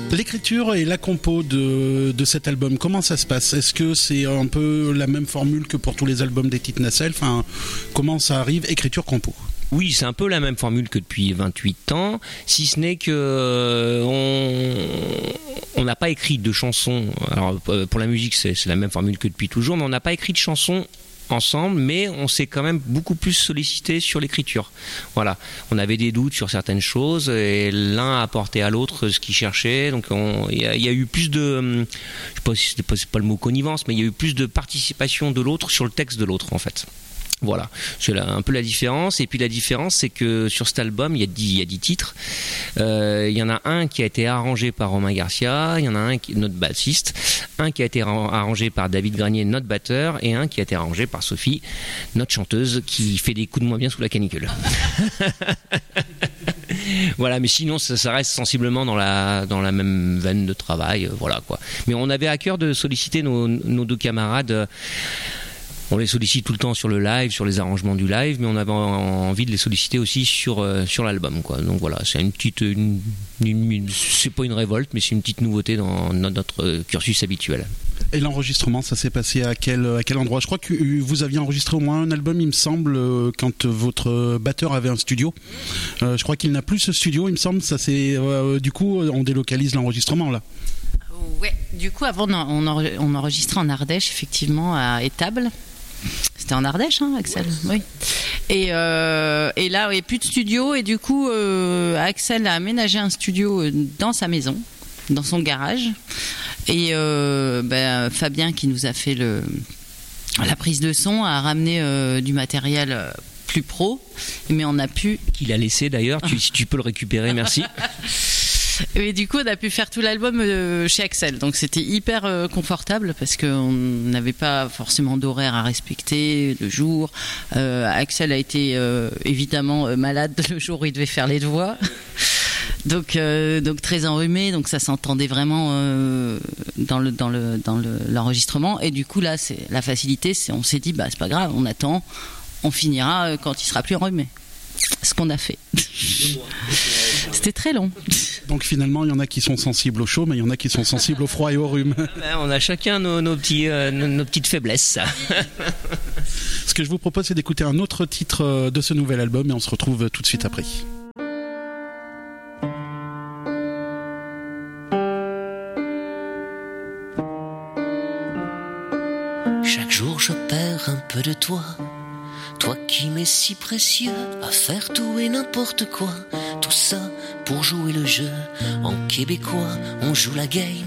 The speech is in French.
L'écriture et la compo de cet album, comment ça se passe? Est-ce que c'est un peu la même formule que pour tous les albums des Tite Nacelle? Enfin, comment ça arrive, écriture-compo? Oui, c'est un peu la même formule que depuis 28 ans, si ce n'est que on n'a pas écrit de chansons. Alors pour la musique, c'est la même formule que depuis toujours, mais on n'a pas écrit de chansons ensemble, mais on s'est quand même beaucoup plus sollicité sur l'écriture. Voilà, on avait des doutes sur certaines choses et l'un a apporté à l'autre ce qu'il cherchait. Donc il y a eu plus de, je sais pas si c'est pas le mot connivence, mais il y a eu plus de participation de l'autre sur le texte de l'autre en fait. Voilà, c'est un peu la différence. Et puis la différence, c'est que sur cet album, il y a 10 titres. Il y en a un qui a été arrangé par Romain Garcia, il y en a un notre bassiste, un qui a été arrangé par David Granier, notre batteur, et un qui a été arrangé par Sophie, notre chanteuse, qui fait des coups de moins bien sous la canicule. Voilà, mais sinon ça reste sensiblement dans la même veine de travail, voilà quoi. Mais on avait à cœur de solliciter nos deux camarades. On les sollicite tout le temps sur le live, sur les arrangements du live, mais on avait envie de les solliciter aussi sur l'album, quoi. Donc voilà, c'est c'est pas une révolte, mais c'est une petite nouveauté dans notre cursus habituel. Et l'enregistrement, ça s'est passé à quel endroit? Je crois que vous aviez enregistré au moins un album, il me semble, quand votre batteur avait un studio. Je crois qu'il n'a plus ce studio, il me semble. Ça c'est du coup, on délocalise l'enregistrement là. Ouais, du coup, avant, on enregistrait en Ardèche, effectivement, à Étable. C'était en Ardèche, hein, Axel? Oui. Et là, il n'y a plus de studio, et du coup, Axel a aménagé un studio dans sa maison, dans son garage. Et Fabien, qui nous a fait la prise de son, a ramené du matériel plus pro, mais on a pu... Qu'il a laissé d'ailleurs, si tu peux le récupérer, merci. Et du coup, on a pu faire tout l'album chez Axel. Donc, c'était hyper confortable parce qu'on n'avait pas forcément d'horaire à respecter, de jour. Axel a été évidemment malade le jour où il devait faire les devoirs. Donc très enrhumé. Donc, ça s'entendait vraiment dans l'enregistrement. Et du coup, là, c'est la facilité. On s'est dit, c'est pas grave, on attend. On finira quand il sera plus enrhumé. Ce qu'on a fait. C'était très long. Donc finalement, il y en a qui sont sensibles au chaud, mais il y en a qui sont sensibles au froid et au rhume. On a chacun nos petites faiblesses. Ce que je vous propose, c'est d'écouter un autre titre de ce nouvel album et on se retrouve tout de suite après. Chaque jour je perds un peu de toi. Toi qui m'es si précieux, à faire tout et n'importe quoi. Tout ça pour jouer le jeu. En québécois, on joue la game.